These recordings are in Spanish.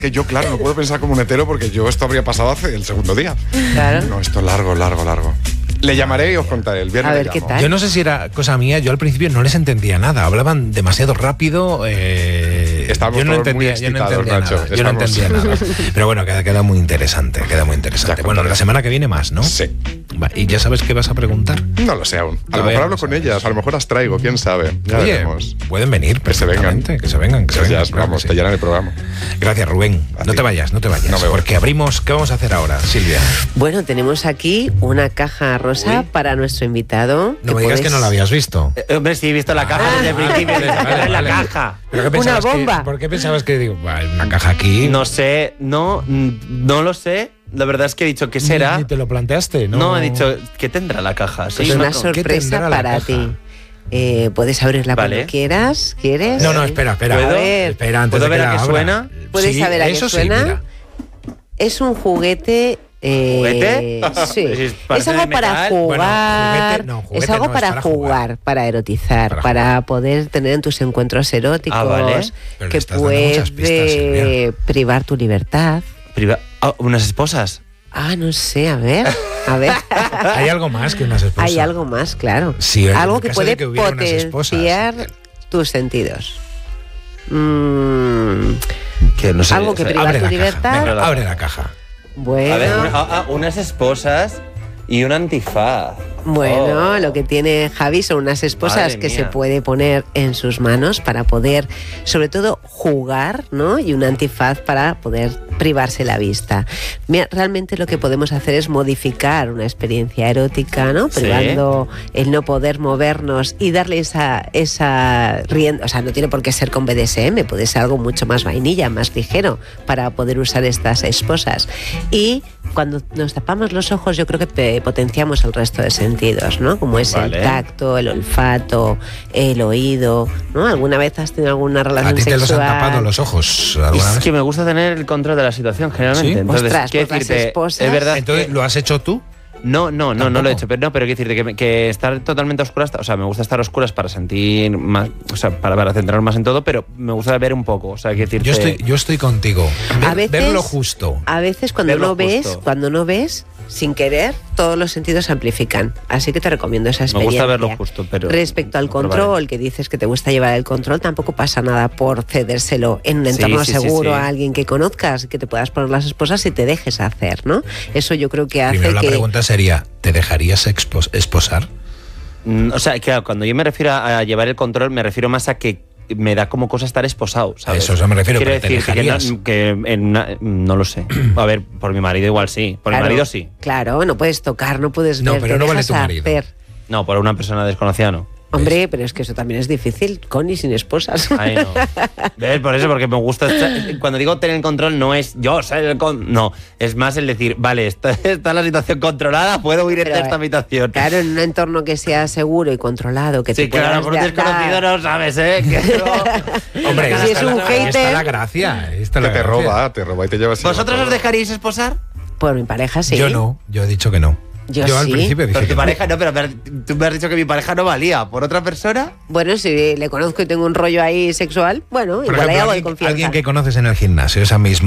Que yo, claro, no puedo pensar como un hetero porque yo esto habría pasado hace el segundo día. Claro. No, esto largo. Le llamaré y os contaré. El viernes A ver le qué llamo. tal. Yo no sé si era cosa mía, yo al principio no les entendía nada, hablaban demasiado rápido. Estábamos yo no todos muy entendía excitados, nada. Nacho. Yo no Estamos- entendía nada. Pero bueno, queda muy interesante, Ya Bueno, contaré. la semana que viene más, ¿no? Sí. ¿Y ya sabes qué vas a preguntar? No lo sé aún. A lo Todavía mejor no hablo con sabes. ellas, a lo mejor las traigo, quién sabe. Ya Oye, veremos. pueden venir Que se vengan. perfectamente, que se vengan. Pues ya, claro vamos, que te sí. llenan el programa. Gracias, Rubén. A No ti. te vayas. No me voy. Porque abrimos. ¿Qué vamos a hacer ahora, Silvia? Bueno, tenemos aquí una caja rosa para nuestro invitado. No me digas que no la habías visto. Hombre, sí he visto la caja desde el principio. Vale, En la vale. caja. ¿Pero qué Una pensabas bomba. ¿Por qué pensabas que digo, "Bah, una caja aquí"? No sé, no lo sé. La verdad es que he dicho, ¿qué será? Ni te lo planteaste, ¿no? No, he dicho, ¿qué tendrá la caja? Sí, Es una no. sorpresa tendrá la para caja? ti. Puedes abrirla Vale. cuando quieras. ¿Quieres? No, espera. ¿Puedo? A ver. Espera, antes ¿Puedo de ver que a la qué abra. suena? ¿Puedes Sí, saber a qué eso sí, suena? mira. Es un juguete. ¿Juguete? Sí. Es parte Es algo de para metal. jugar. Bueno, juguete es algo no, es para para jugar, para erotizar, Para para poder tener en tus encuentros eróticos. Ah, vale. Pero le que estás dando muchas pistas, Silvia. puede privar tu libertad. ¿Unas esposas? Ah, no sé, a ver. Hay algo más que unas esposas. Hay algo más, claro. Sí, en algo el que caso puede de que hubiera unas esposas. potenciar tus sentidos. Que no sé. Algo que priva Abre tu la libertad. caja. Venga, la- abre la caja. Bueno, A ver, unas esposas y un antifaz. bueno, Oh. lo que tiene Javi son unas esposas Madre que se mía. puede poner en sus manos para poder, sobre todo, jugar, ¿no? Y un antifaz para poder privarse la vista. Mira, realmente lo que podemos hacer es modificar una experiencia erótica, ¿no? Sí. Privando el no poder movernos y darle esa rienda. O sea, no tiene por qué ser con BDSM, puede ser algo mucho más vainilla, más ligero, para poder usar estas esposas. Y cuando nos tapamos los ojos, yo creo que potenciamos el resto de sentidos, ¿no? Como es Vale. el tacto, el olfato, el oído, ¿no? ¿Alguna vez has tenido alguna relación ¿A ti te sexual? los han tapado los ojos alguna Es vez? que me gusta tener el control de la situación, generalmente. ¿Sí? Entonces, Ostras, quiero pues las decirte, esposas- es verdad Entonces, que- ¿lo has hecho tú? No lo he ¿Tampoco? hecho, pero quiero decirte que estar totalmente a oscuras, o sea, me gusta estar a oscuras para sentir más, o sea, para centrarme más en todo, pero me gusta ver un poco, o sea, quiero decirte... Yo estoy contigo. A veces- Ver lo justo. A veces cuando Verlo no ves, justo. sin querer, todos los sentidos se amplifican. Así que te recomiendo esa Me experiencia. gusta verlo justo, pero... Respecto al lo probaré. control, que dices que te gusta llevar el control, tampoco pasa nada por cedérselo en un Sí, entorno sí, sí, seguro sí. a alguien que conozcas, que te puedas poner las esposas y te dejes hacer, ¿no? Eso yo creo que hace Primero la que... pregunta sería, ¿te dejarías esposar? O sea, claro, cuando yo me refiero a llevar el control, me refiero más a que me da como cosa estar esposado, ¿sabes? A eso me refiero, Quiero pero ¿te decir que, dejarías? no lo sé. A ver, por mi marido igual sí. Por Claro, mi marido sí. Claro, no puedes tocar, no puedes No, ver, pero te no vale dejas tu marido. hacer. No, por una persona desconocida no. Hombre, pero es que eso también es difícil, con y sin esposas. Ay, no. ¿Ves? Por eso, porque me gusta... Cuando digo tener el control, no es yo ser el no, es más el decir, vale, está la situación controlada, puedo ir Pero, de esta habitación. Claro, en un entorno que sea seguro y controlado, que Sí, te puedas claro, por un desconocido no sabes, ¿eh? Que Hombre, Si es un ahí está hater- la gracia. Ahí está Que la te gracia. roba y te lleva así. ¿Vosotros os dejaríais esposar? Por mi pareja, sí. Yo no, yo he dicho que no. Yo al sí. principio dije Pero que tu no. pareja no, pero tú me has dicho que mi pareja no valía. ¿Por otra persona? Bueno, si le conozco y tengo un rollo ahí sexual, bueno, Por igual ejemplo, hay algo de alguien, confianza. alguien que conoces en el gimnasio,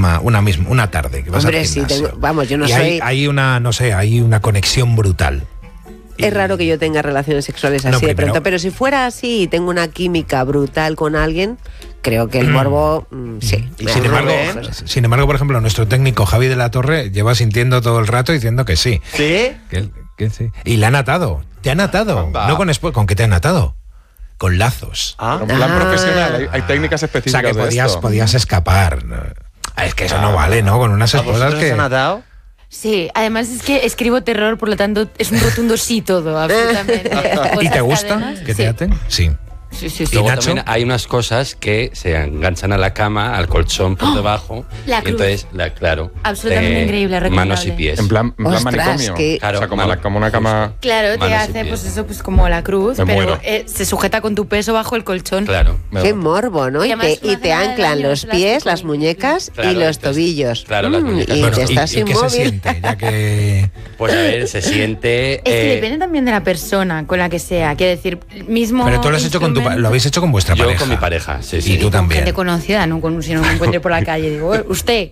una tarde que vas Hombre, al sí, gimnasio. vamos, yo no y soy... hay una, no sé, hay una conexión brutal. Es raro que yo tenga relaciones sexuales No, así de primero- pronto, pero si fuera así y tengo una química brutal con alguien, creo que el morbo, sí. Y me Sin da embargo, morbo. sin embargo, por ejemplo, nuestro técnico Javi de la Torre lleva sintiendo todo el rato diciendo que sí. ¿Sí? Que sí. Y le han atado. ¿Te han atado? Anda. No ¿con qué te han atado? Con lazos. Ah, En plan Ah. profesional, hay técnicas O sea, específicas que de esto. podías escapar. Es que eso no vale, ¿no? Con unas ¿a esposas vosotros que... os han atado? Sí, además es que escribo terror, por lo tanto es un rotundo sí todo, absolutamente. ¿Y te Cosas, gusta cadenas, que te sí. aten? Sí. Sí, sí, sí. ¿Y Luego Nacho? también hay unas cosas que se enganchan a la cama, al colchón por debajo. La y cruz. entonces, claro. Absolutamente increíble, recomendable. Manos y pies. En plan Ostras, manicomio. que- Claro, o sea, como una cama... Claro, te Manos y hace pies. pues eso, pues como la cruz, Me pero muero. se sujeta con tu peso bajo el colchón. Claro. Qué morbo, ¿no? Y Y además te, no y hace te nada de anclan daño, los es pies, elástico. las muñecas Claro, y los entonces, tobillos. claro, las muñecas. Y Bueno, te estás ¿y qué se inmóvil. siente? Ya que... Pues a ver, se siente... Es que depende también de la persona con la que sea. Quiero decir, mismo. Pero tú lo has hecho con lo habéis hecho con vuestra yo pareja. con mi pareja, sí, Y sí. tú también. Gente conocida, no si no me encuentro por la calle. Digo, usted,